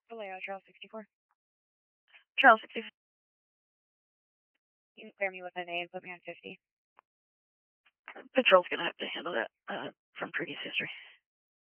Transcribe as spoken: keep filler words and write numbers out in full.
Vallejo, Trail sixty-four. Trail sixty-four. You can clear me with an A and put me on fifty. Patrol's gonna have to handle that, uh, from previous history.